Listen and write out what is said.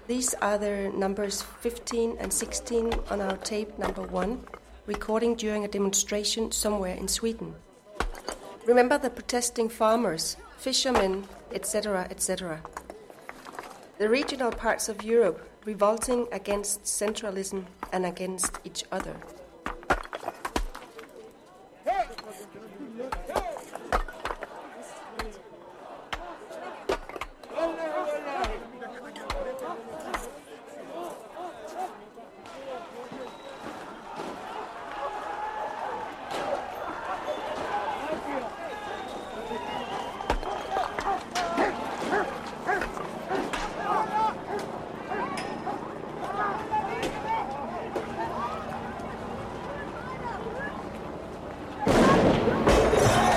These are the numbers 15 and 16 on our tape number 1, recording during a demonstration somewhere in Sweden. Remember the protesting farmers, fishermen, etc., etc. The regional parts of Europe revolting against centralism and against each other.